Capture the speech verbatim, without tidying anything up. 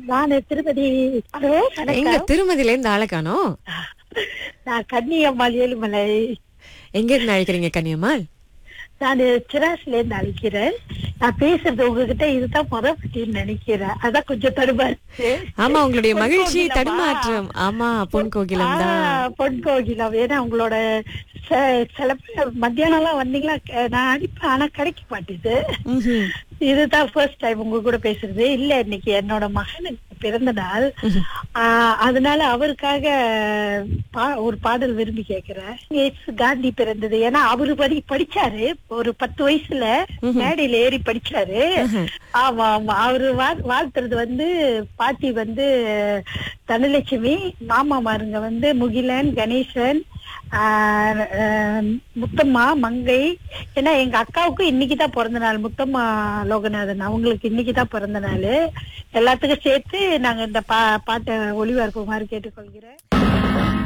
நான் திருப்பதி. ஹலோ, எங்க வணக்கம். திருமதியில இருந்து ஆளை காணோம். நான் கன்னியம்மாள் ஏழுமலை. எங்க இருந்து அழைக்கிறீங்க கன்னியம்மாள்? நான் சிராஸ்ல இருந்து அழைக்கிறேன். நான் பேசுறது உங்ககிட்ட இதுதான் முத பத்தின்னு நினைக்கிறேன். அதான் கொஞ்சம் தடுமாறு. ஆமா, உங்களுடைய பொன் மகிழ்ச்சி கோகிலமா? தடுமாற்றம். ஆமா, பொன் கோகிலம் தான். ஆ, பொன் கோகிலம். ஏன்னா உங்களோட ச- சில பேர் மத்தியானம் எல்லாம் வந்தீங்களா, க- நான் அடிப்பேன், ஆனா கிடைக்க மாட்டேது. ம்ஹும். இதுதான் ஃபர்ஸ்ட் டைம் உங்க கூட பேசுறது. இல்ல, இன்னைக்கு என்னோட மகனுக்கு பிறந்த நாள். ஆஹ் அதனால அவருக்காக பா- ஒரு பாடல் விரும்பி கேக்குறேன். எஸ் காந்தி பிறந்தது. ஏன்னா அவரு படி படிச்சாரு ஒரு பத்து வயசுல மேடையில ஏறி படிச்சாரு. ஆமா ஆமா, அவரு வா- வாழ்த்துறது வந்து பாட்டி வந்து தனலட்சுமி, மாமாமாருங்க வந்து முகிலன், கணேசன், ஆஹ் ஆஹ் முத்தம்மா, மங்கை. ஏன்னா எங்க அக்காவுக்கும் இன்னைக்குதான் பிறந்த நாள். முத்தம்மா லோகநாதன் அவங்களுக்கு இன்னைக்குதான் பிறந்த நாள். எல்லாத்துக்கும் சேர்த்து நாங்க இந்த பா பாட்டை ஒளிபரப்புமாறு கேட்டுக்கொள்கிறேன்.